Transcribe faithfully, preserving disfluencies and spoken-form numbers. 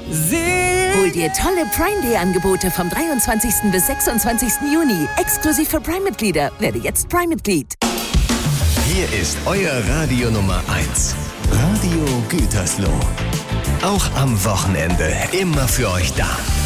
Hol dir tolle Prime Day Angebote vom dreiundzwanzigsten bis sechsundzwanzigsten Juni. Exklusiv für Prime-Mitglieder. Werde jetzt Prime-Mitglied. Hier ist euer Radio Nummer eins. Radio Gütersloh. Auch am Wochenende immer für euch da.